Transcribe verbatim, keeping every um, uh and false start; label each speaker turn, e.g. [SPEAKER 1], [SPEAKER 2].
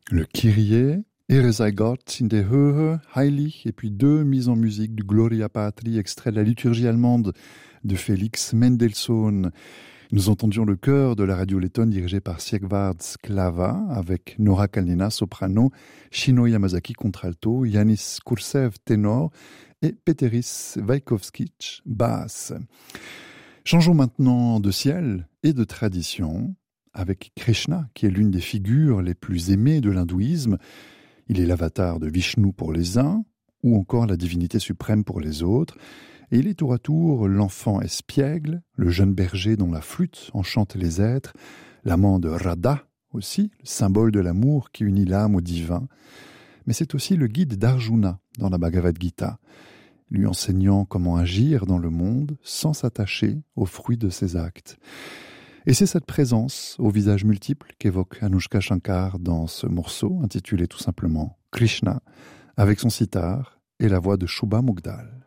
[SPEAKER 1] Le Kyrie, Ehre sei Gott in der Höhe, Heilig, et puis deux mises en musique du Gloria Patri, extrait de la liturgie allemande de Félix Mendelssohn. Nous entendions le chœur de la radio lettonne dirigé par Siegward Sklava avec Nora Kalnina soprano, Shino Yamazaki contralto, Yanis Kursev ténor et Peteris Wajkowskicz basse. Changeons maintenant de ciel et de tradition avec Krishna, qui est l'une des figures les plus aimées de l'hindouisme. Il est l'avatar de Vishnu pour les uns, ou encore la divinité suprême pour les autres. Et il est tour à tour l'enfant espiègle, le jeune berger dont la flûte enchante les êtres, l'amant de Radha aussi, le symbole de l'amour qui unit l'âme au divin. Mais c'est aussi le guide d'Arjuna dans la Bhagavad Gita, lui enseignant comment agir dans le monde sans s'attacher aux fruits de ses actes. Et c'est cette présence au visage multiple qu'évoque Anushka Shankar dans ce morceau intitulé tout simplement Krishna, avec son sitar et la voix de Shubha Mugdal.